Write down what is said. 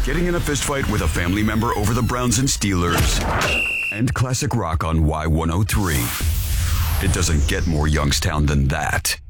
getting in a fistfight with a family member over the Browns and Steelers, and classic rock on Y103. It doesn't get more Youngstown than that.